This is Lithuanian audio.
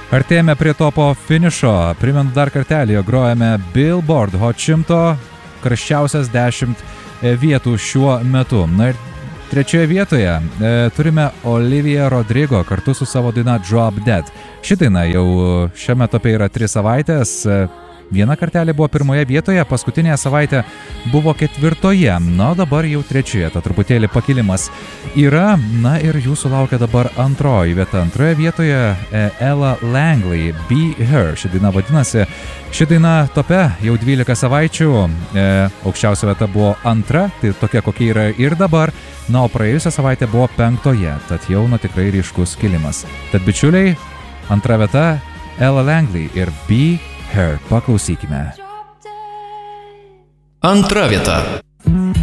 Artėjame prie topo finišo. Primenu dar kartelį, jog grojame Billboard Hot 100 karščiausias 10 vietų šiuo metu. Na ir trečioje vietoje turime Olivia Rodrigo kartu su savo daina Drop Dead. Ši daina jau šiame tope yra 3 savaitės. Viena kartelė buvo pirmoje vietoje, paskutinėje savaitė buvo 4, na dabar jau 3, ta truputėlį pakilimas yra, na ir jūsų laukia dabar antroji vieta. Antroje vietoje Ella Langley, Be Her, ši daina vadinasi. Ši daina tope jau 12 savaičių, aukščiausia vieta buvo 2, tai tokia kokia yra ir dabar, na o praėjusią savaitę buvo 5, tad jau tikrai ryškus kilimas. Tad bičiuliai, antra vieta Ella Langley ir Be Her. Paklausykime. Antra vieta.